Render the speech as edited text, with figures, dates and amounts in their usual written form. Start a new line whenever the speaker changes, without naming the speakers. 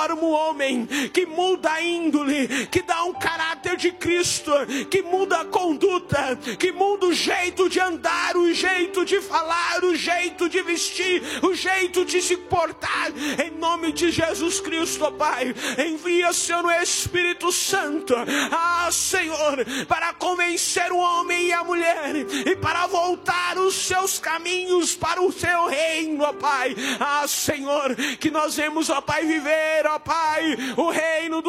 transforma o homem, que muda a índole, que dá um caráter de Cristo, que muda a conduta, que muda o jeito de andar, o jeito de falar, o jeito de vestir, o jeito de se portar. Em nome de Jesus Cristo, ó Pai, envia, Senhor, o Espírito Santo, Senhor, para convencer o homem e a mulher, e para voltar os seus caminhos para o seu reino, ó Pai. Senhor, que nós vemos, ó Pai, viver, ó Pai, o reino do